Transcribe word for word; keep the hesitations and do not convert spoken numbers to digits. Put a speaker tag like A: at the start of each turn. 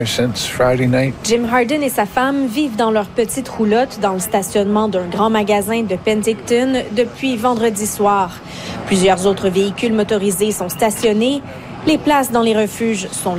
A: Since Friday night.
B: Jim Harden et sa femme vivent dans leur petite roulotte dans le stationnement d'un grand magasin de Penticton depuis vendredi soir. Plusieurs autres véhicules motorisés sont stationnés. Les places dans les refuges sont